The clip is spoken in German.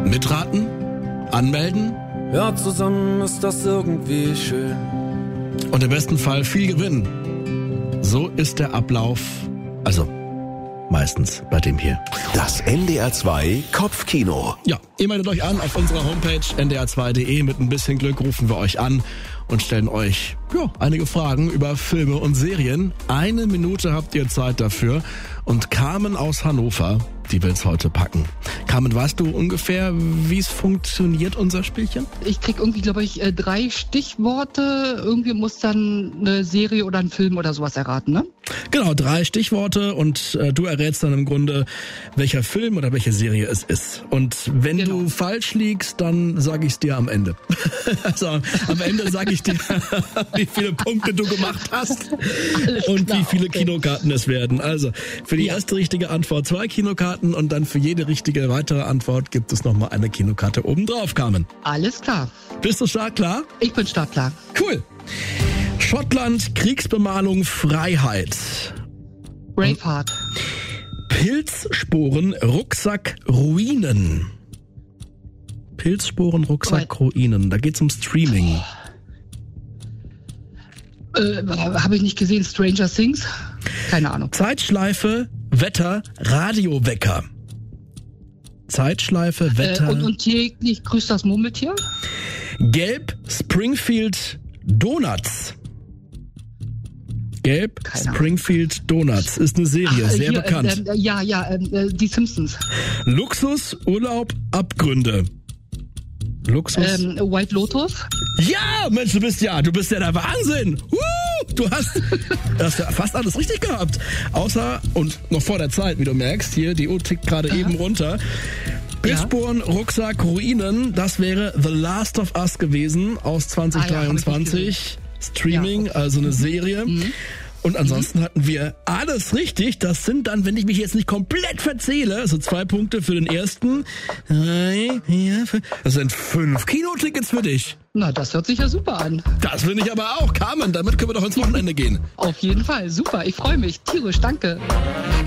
Mitraten? Anmelden? Ja, zusammen ist das irgendwie schön. Und im besten Fall viel Gewinn. So ist der Ablauf, also meistens bei dem hier. Das NDR 2 Kopfkino. Ja, ihr meldet euch an auf unserer Homepage ndr2.de. Mit ein bisschen Glück rufen wir euch an und stellen euch einige Fragen über Filme und Serien. 1 Minute habt ihr Zeit dafür. Und Carmen aus Hannover, die will's heute packen. Carmen, weißt du ungefähr, wie es funktioniert, unser Spielchen? Ich krieg irgendwie, glaube ich, 3 Stichworte. Irgendwie muss dann eine Serie oder ein Film oder sowas erraten, ne? Genau, 3 Stichworte und du errätst dann im Grunde, welcher Film oder welche Serie es ist. Und wenn du falsch liegst, dann sage ich's dir am Ende. Also am Ende sage ich dir, wie viele Punkte du gemacht hast und wie viele Kinokarten es werden. Also für die erste richtige Antwort 2 Kinokarten und dann für jede richtige weitere Antwort gibt es nochmal eine Kinokarte obendrauf, Carmen. Alles klar. Bist du startklar? Ich bin startklar. Cool. Schottland, Kriegsbemalung, Freiheit. Braveheart. Pilzsporen, Rucksack, Ruinen. Pilzsporen, Rucksack, Ruinen. Da geht's um Streaming. Habe ich nicht gesehen. Stranger Things? Keine Ahnung. Zeitschleife, Wetter, Radiowecker. Zeitschleife, Wetter. Und täglich grüßt das Murmeltier? Gelb, Springfield Donuts. Gelb, Springfield Donuts. Ist eine Serie, sehr bekannt. Die Simpsons. Luxus, Urlaub, Abgründe. Luxus. White Lotus? Ja, Mensch, du bist ja der Wahnsinn. Du hast ja fast alles richtig gehabt. Außer, und noch vor der Zeit, wie du merkst, hier, die Uhr tickt gerade eben runter. Pilzsporen, Rucksack, Ruinen, das wäre The Last of Us gewesen aus 2023. Streaming, also eine Serie. Und ansonsten hatten wir alles richtig. Das sind dann, wenn ich mich jetzt nicht komplett verzähle, also 2 Punkte für den ersten. 3, 4, 5. Das sind 5 Kinotickets für dich. Na, das hört sich ja super an. Das finde ich aber auch. Carmen, damit können wir doch ins Wochenende gehen. Auf jeden Fall, super. Ich freue mich. Tierisch, danke.